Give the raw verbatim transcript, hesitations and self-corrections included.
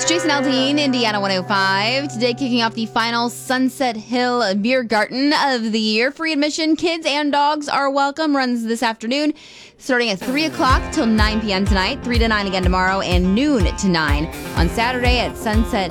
Jason Aldean, Indiana one oh five. Today kicking off the final Sunset Hill Beer Garden of the year. Free admission, kids and dogs are welcome. Runs this afternoon, starting at three o'clock till nine p.m. tonight, three to nine again tomorrow, and noon to nine on Saturday at Sunset